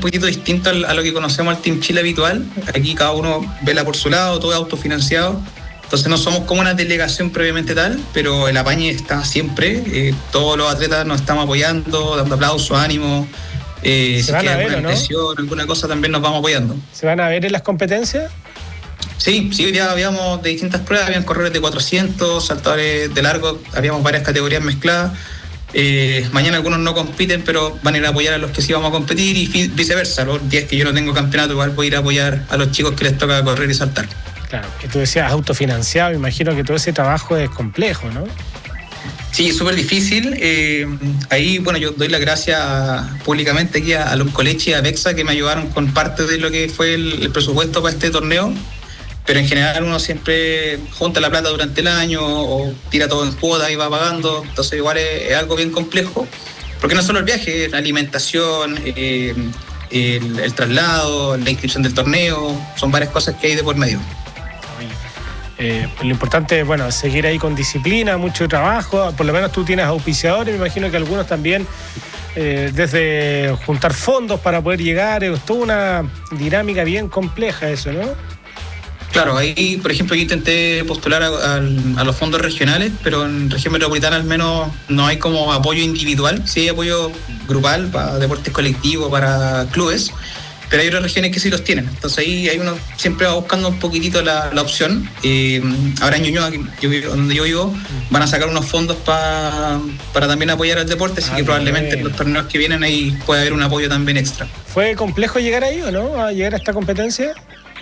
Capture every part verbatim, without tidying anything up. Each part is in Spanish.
poquito distinto a lo que conocemos al Team Chile habitual. Aquí cada uno vela por su lado, todo es autofinanciado. Entonces no somos como una delegación previamente tal, pero el apañe está siempre. Eh, todos los atletas nos estamos apoyando, dando aplausos, ánimo. Eh, si hay alguna presión, alguna cosa, también nos vamos apoyando. ¿Se van a ver en las competencias? Sí, sí, hoy día habíamos de distintas pruebas, habían corredores de cuatrocientos, saltadores de largo, habíamos varias categorías mezcladas. Eh, mañana algunos no compiten, pero van a ir a apoyar a los que sí vamos a competir y viceversa. Los días que yo no tengo campeonato, igual voy a ir a apoyar a los chicos que les toca correr y saltar. Claro, que tú decías autofinanciado, me imagino que todo ese trabajo es complejo, ¿no? Sí, súper difícil. Eh, ahí, bueno, yo doy las gracias públicamente aquí a, a los Colechi y a Bexa que me ayudaron con parte de lo que fue el, el presupuesto para este torneo. Pero en general uno siempre junta la plata durante el año o tira todo en cuotas y va pagando. Entonces igual es, es algo bien complejo. Porque no solo el viaje, la alimentación, eh, el, el traslado, la inscripción del torneo, son varias cosas que hay de por medio. Eh, lo importante es, bueno, seguir ahí con disciplina, mucho trabajo. Por lo menos tú tienes auspiciadores, me imagino que algunos también, eh, desde juntar fondos para poder llegar, es toda una dinámica bien compleja eso, ¿no? Claro, ahí, por ejemplo, yo intenté postular a, a, a los fondos regionales, pero en región metropolitana al menos no hay como apoyo individual, sí hay apoyo grupal para deportes colectivos, para clubes, pero hay otras regiones que sí los tienen. Entonces ahí hay uno siempre va buscando un poquitito la, la opción. Eh, ahora en Ñuñoa, yo, donde yo vivo, van a sacar unos fondos pa, para también apoyar al deporte, así ah, que probablemente bueno. En los torneos que vienen ahí puede haber un apoyo también extra. ¿Fue complejo llegar ahí o no? ¿A llegar a esta competencia?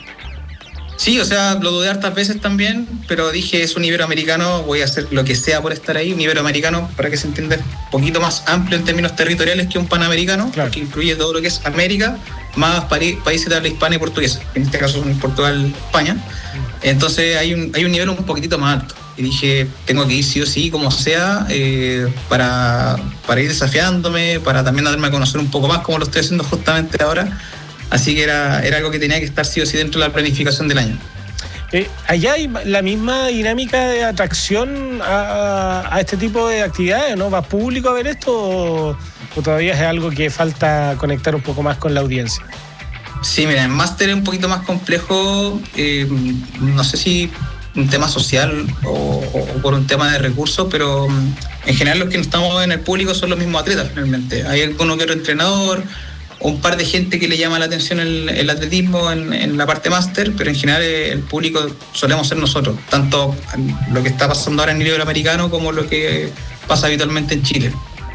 Sí, o sea, lo dudé hartas veces también, pero dije, es un iberoamericano, voy a hacer lo que sea por estar ahí. Un iberoamericano, para que se entienda, un poquito más amplio en términos territoriales que un panamericano, claro, que incluye todo lo que es América, más pari- países de habla hispana y portuguesa, en este caso son Portugal, España. Entonces hay un, hay un nivel un poquitito más alto. Y dije, tengo que ir sí o sí, como sea, eh, para, para ir desafiándome, para también darme a conocer un poco más, como lo estoy haciendo justamente ahora. Así que era, era algo que tenía que estar sí o sí dentro de la planificación del año. Eh, ¿Allá hay la misma dinámica de atracción a, a este tipo de actividades, ¿no? ¿Va público a ver esto o, o todavía es algo que falta conectar un poco más con la audiencia? Sí, mira, en máster es un poquito más complejo, eh, no sé si un tema social o, o por un tema de recursos, pero en general los que no estamos en el público son los mismos atletas finalmente. Hay alguno que otro entrenador, un par de gente que le llama la atención el, el atletismo en, en la parte máster, pero en general el público solemos ser nosotros, tanto lo que está pasando ahora en el iberoamericano como lo que pasa habitualmente en Chile.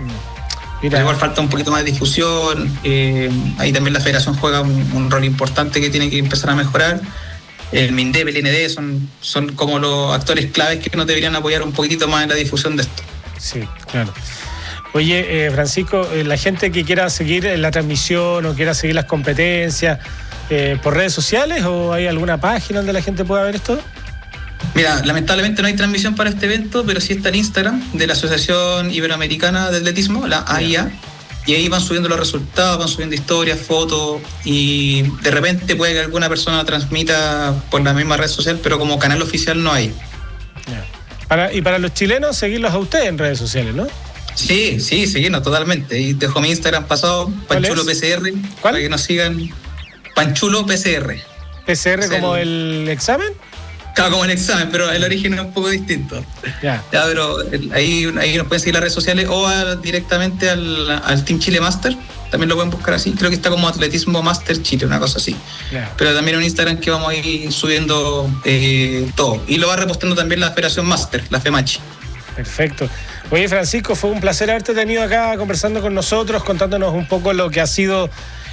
Mira. Igual falta un poquito más de difusión, eh, ahí también la federación juega un, un rol importante que tiene que empezar a mejorar. El MINDEP, el I N D son, son como los actores claves que nos deberían apoyar un poquitito más en la difusión de esto. Sí, claro. Oye, eh, Francisco, eh, la gente que quiera seguir la transmisión o quiera seguir las competencias, eh, ¿por redes sociales o hay alguna página donde la gente pueda ver esto? Mira, lamentablemente no hay transmisión para este evento, pero sí está el Instagram de la Asociación Iberoamericana de Atletismo, la A I A, y ahí van subiendo los resultados, van subiendo historias, fotos, y de repente puede que alguna persona transmita por la misma red social, pero como canal oficial no hay. Yeah. Para, y para los chilenos, seguirlos a ustedes en redes sociales, ¿no? Sí, sí, seguimos totalmente. Y dejo mi Instagram pasado, Panchulo P C R, ¿Cuál? Para que nos sigan. Panchulo P C R. ¿P C R como el... el examen? Claro, como el examen, pero el origen es un poco distinto. Ya. Ya, pero ahí, ahí nos pueden seguir las redes sociales o a, directamente al, al Team Chile Master. También lo pueden buscar así. Creo que está como Atletismo Master Chile, una cosa así. Ya. Pero también en Instagram que vamos a ir subiendo eh, todo. Y lo va reposteando también la Federación Master, la FEMACHI. Perfecto. Oye, Francisco, fue un placer haberte tenido acá conversando con nosotros, contándonos un poco lo que ha sido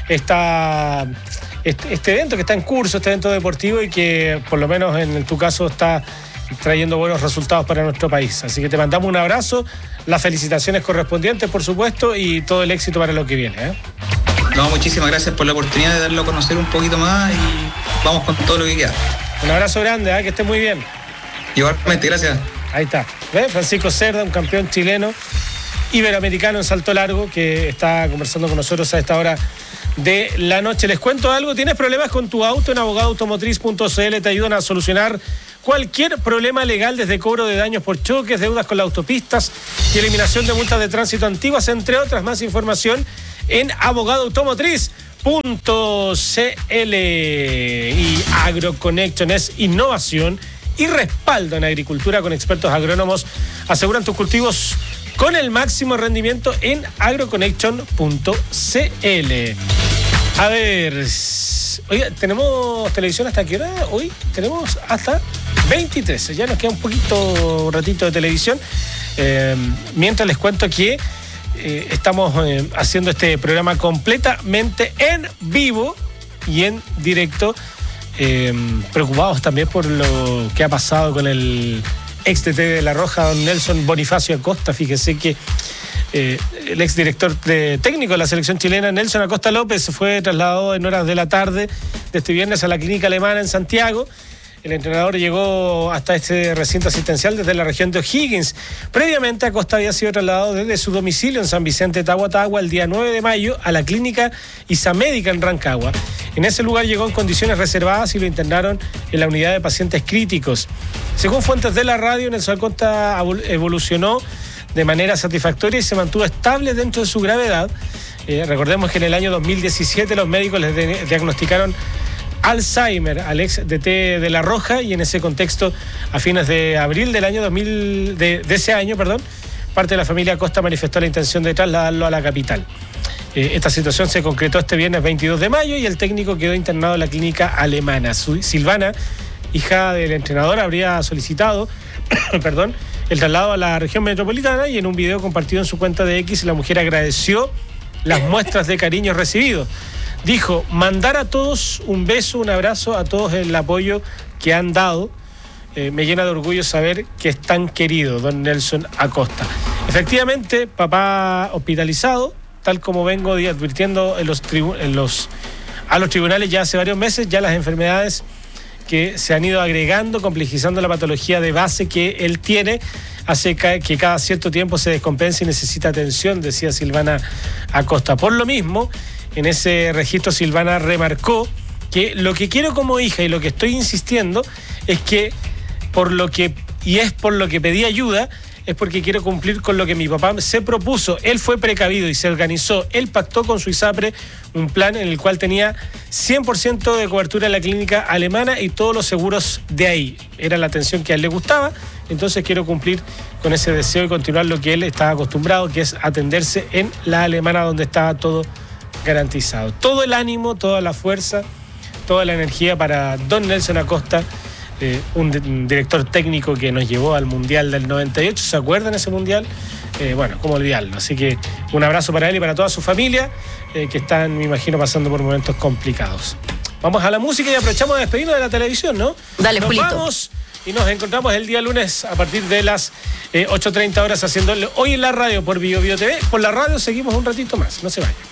esta, este, este evento que está en curso, este evento deportivo y que por lo menos en tu caso está trayendo buenos resultados para nuestro país. Así que te mandamos un abrazo, las felicitaciones correspondientes, por supuesto, y todo el éxito para lo que viene, ¿eh? No, muchísimas gracias por la oportunidad de darlo a conocer un poquito más y vamos con todo lo que queda. Un abrazo grande, ¿eh? Que esté muy bien. Igualmente, gracias. Ahí está. ¿Ves? Francisco Cerda, un campeón chileno iberoamericano en salto largo, que está conversando con nosotros a esta hora de la noche. Les cuento algo, ¿tienes problemas con tu auto? En abogado automotriz punto c l te ayudan a solucionar cualquier problema legal, desde cobro de daños por choques, deudas con las autopistas y eliminación de multas de tránsito antiguas, entre otras. Más información en abogado automotriz punto c l. Y AgroConnection es innovación y respaldo en agricultura con expertos agrónomos. Aseguran tus cultivos con el máximo rendimiento en agroconnection punto c l. A ver, oiga, ¿tenemos televisión hasta qué hora? Hoy tenemos hasta veintitrés. Ya nos queda un poquito, un ratito de televisión. Eh, mientras les cuento que eh, estamos eh, haciendo este programa completamente en vivo y en directo. Eh, preocupados también por lo que ha pasado con el ex D T de La Roja, don Nelson Bonifacio Acosta. Fíjese que eh, el ex director de, técnico de la selección chilena, Nelson Acosta López, fue trasladado en horas de la tarde de este viernes a la clínica alemana en Santiago. El entrenador llegó hasta este recinto asistencial desde la región de O'Higgins. Previamente, Acosta había sido trasladado desde su domicilio en San Vicente, Tahuatahua, el día nueve de mayo a la clínica Isamédica en Rancagua. En ese lugar llegó en condiciones reservadas y lo internaron en la unidad de pacientes críticos. Según fuentes de la radio, Nelson Acosta evolucionó de manera satisfactoria y se mantuvo estable dentro de su gravedad. Eh, recordemos que en el año dos mil diecisiete los médicos les de- diagnosticaron Alzheimer al ex D T de La Roja, y en ese contexto, a fines de abril del año dos mil, de, de ese año, perdón, parte de la familia Acosta manifestó la intención de trasladarlo a la capital. Eh, esta situación se concretó este viernes veintidós de mayo y el técnico quedó internado en la clínica alemana. Su, Silvana, hija del entrenador, habría solicitado perdón, el traslado a la región metropolitana, y en un video compartido en su cuenta de X, la mujer agradeció las muestras de cariño recibidos. Dijo: mandar a todos un beso, un abrazo, a todos el apoyo que han dado. Eh, me llena de orgullo saber que es tan querido, don Nelson Acosta. Efectivamente, papá hospitalizado, tal como vengo advirtiendo en los tribu- en los, a los tribunales ya hace varios meses. Ya las enfermedades que se han ido agregando, complejizando la patología de base que él tiene, hace que cada cierto tiempo se descompense y necesita atención, decía Silvana Acosta. Por lo mismo, en ese registro Silvana remarcó que lo que quiero como hija y lo que estoy insistiendo es que por lo que, y es por lo que pedí ayuda, es porque quiero cumplir con lo que mi papá se propuso. Él fue precavido y se organizó. Él pactó con su ISAPRE un plan en el cual tenía cien por ciento de cobertura en la clínica alemana y todos los seguros de ahí. Era la atención que a él le gustaba. Entonces quiero cumplir con ese deseo y continuar lo que él estaba acostumbrado, que es atenderse en la alemana, donde estaba todo garantizado. Todo el ánimo, toda la fuerza, toda la energía para don Nelson Acosta, eh, un, de, un director técnico que nos llevó al Mundial del noventa y ocho. ¿Se acuerdan ese Mundial? Eh, bueno, cómo olvidarlo. Así que un abrazo para él y para toda su familia, eh, que están, me imagino, pasando por momentos complicados. Vamos a la música y aprovechamos de despedirnos de la televisión, ¿no? Dale, nos Julito. Vamos y nos encontramos el día lunes a partir de las eh, ocho treinta horas haciéndole Hoy en la Radio por Bio Bio T V. Por la radio seguimos un ratito más. No se vayan.